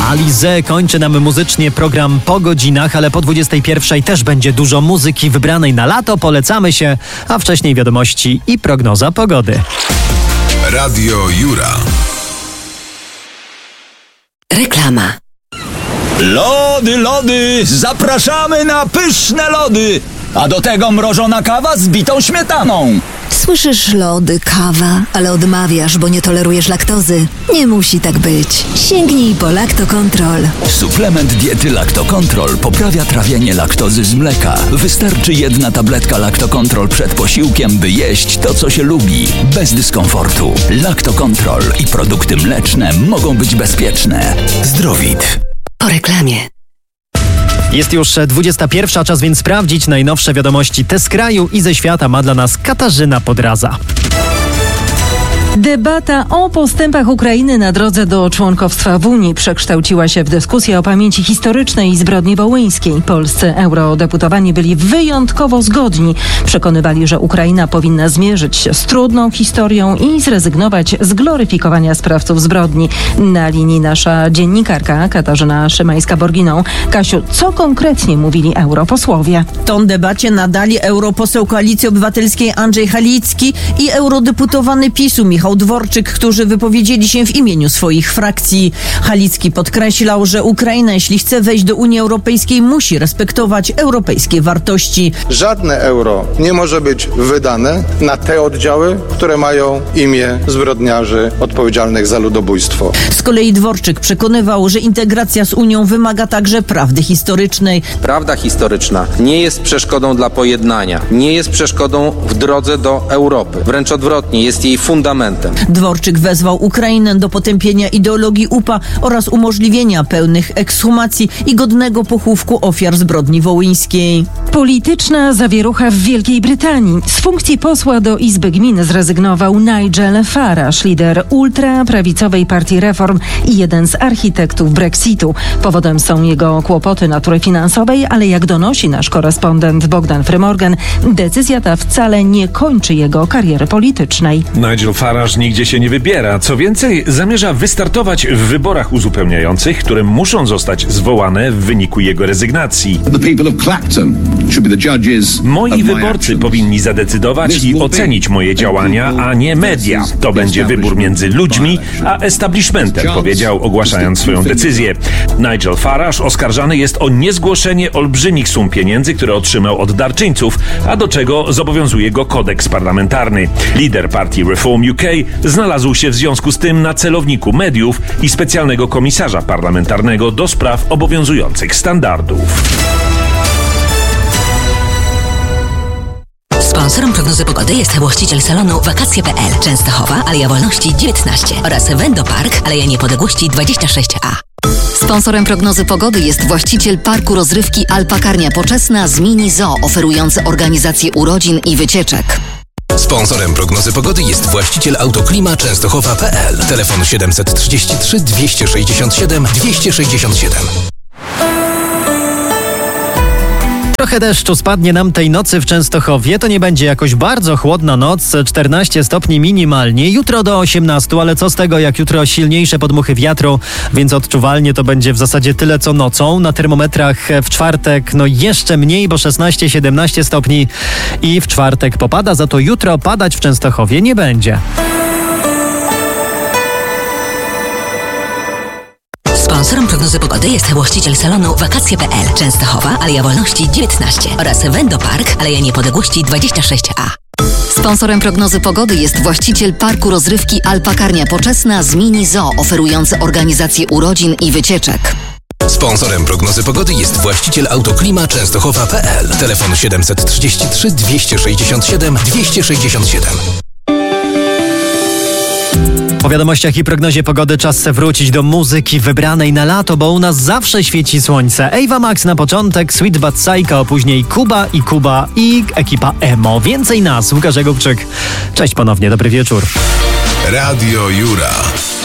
Alizé kończy nam muzycznie program po godzinach, ale po 21 też będzie dużo muzyki wybranej na lato. Polecamy się, a wcześniej wiadomości i prognoza pogody. Radio Jura. Reklama. Lody, zapraszamy na pyszne lody! A do tego mrożona kawa z bitą śmietaną. Słyszysz lody, kawa, ale odmawiasz, bo nie tolerujesz laktozy. Nie musi tak być. Sięgnij po Lactocontrol. Suplement diety Lactocontrol poprawia trawienie laktozy z mleka. Wystarczy jedna tabletka Lactocontrol przed posiłkiem, by jeść to, co się lubi, bez dyskomfortu. Lactocontrol i produkty mleczne mogą być bezpieczne. Zdrowit. Po reklamie. Jest już 21, czas więc sprawdzić najnowsze wiadomości z kraju i ze świata. Ma dla nas Katarzyna Podraza. Debata o postępach Ukrainy na drodze do członkostwa w Unii przekształciła się w dyskusję o pamięci historycznej i zbrodni wołyńskiej. Polscy eurodeputowani byli wyjątkowo zgodni. Przekonywali, że Ukraina powinna zmierzyć się z trudną historią i zrezygnować z gloryfikowania sprawców zbrodni. Na linii nasza dziennikarka Katarzyna Szymańska-Borginą. Kasiu, co konkretnie mówili europosłowie? Tą debacie nadali europoseł Koalicji Obywatelskiej Andrzej Halicki i eurodeputowany PiS-u Michał Dworczyk, którzy wypowiedzieli się w imieniu swoich frakcji. Halicki podkreślał, że Ukraina, jeśli chce wejść do Unii Europejskiej, musi respektować europejskie wartości. Żadne euro nie może być wydane na te oddziały, które mają imię zbrodniarzy odpowiedzialnych za ludobójstwo. Z kolei Dworczyk przekonywał, że integracja z Unią wymaga także prawdy historycznej. Prawda historyczna nie jest przeszkodą dla pojednania, nie jest przeszkodą w drodze do Europy. Wręcz odwrotnie, jest jej fundamentem. Dworczyk wezwał Ukrainę do potępienia ideologii UPA oraz umożliwienia pełnych ekshumacji i godnego pochówku ofiar zbrodni wołyńskiej. Polityczna zawierucha w Wielkiej Brytanii. Z funkcji posła do Izby Gmin zrezygnował Nigel Farage, lider ultraprawicowej partii Reform i jeden z architektów Brexitu. Powodem są jego kłopoty natury finansowej, ale jak donosi nasz korespondent Bogdan Frymorgan, decyzja ta wcale nie kończy jego kariery politycznej. Nigel Farage nigdzie się nie wybiera. Co więcej, zamierza wystartować w wyborach uzupełniających, które muszą zostać zwołane w wyniku jego rezygnacji. Moi wyborcy powinni zadecydować i ocenić moje działania, a nie media. To będzie wybór między ludźmi a establishmentem, powiedział, ogłaszając swoją decyzję. Nigel Farage oskarżany jest o niezgłoszenie olbrzymich sum pieniędzy, które otrzymał od darczyńców, a do czego zobowiązuje go kodeks parlamentarny. Lider partii Reform UK znalazł się w związku z tym na celowniku mediów i specjalnego komisarza parlamentarnego do spraw obowiązujących standardów. Sponsorem prognozy pogody jest właściciel salonu Wakacje.pl, Częstochowa, Aleja Wolności 19 oraz Wendo Park, Aleja Niepodległości 26A. Sponsorem prognozy pogody jest właściciel parku rozrywki Alpakarnia Poczesna z Mini Zoo, oferujący organizację urodzin i wycieczek. Sponsorem prognozy pogody jest właściciel Autoklima Częstochowa.pl. Telefon 733 267 267. Trochę deszczu spadnie nam tej nocy w Częstochowie. To nie będzie jakoś bardzo chłodna noc, 14 stopni minimalnie. Jutro do 18, ale co z tego, jak jutro silniejsze podmuchy wiatru, więc odczuwalnie to będzie w zasadzie tyle co nocą. Na termometrach w czwartek jeszcze mniej, bo 16-17 stopni i w czwartek popada, za to jutro padać w Częstochowie nie będzie. Sponsorem prognozy pogody jest właściciel salonu Wakacje.pl, Częstochowa, Aleja Wolności 19 oraz Wendo Park, Aleja Niepodległości 26A. Sponsorem prognozy pogody jest właściciel parku rozrywki Alpakarnia Poczesna z Mini Zoo, oferujący organizację urodzin i wycieczek. Sponsorem prognozy pogody jest właściciel Autoklima Częstochowa.pl. Telefon 733 267 267. Po wiadomościach i prognozie pogody czas wrócić do muzyki wybranej na lato, bo u nas zawsze świeci słońce. Ava Max na początek, Sweet But Psycho, później Kuba i ekipa Emo. Więcej nas, Łukasz Jakubczyk. Cześć ponownie, dobry wieczór. Radio Jura.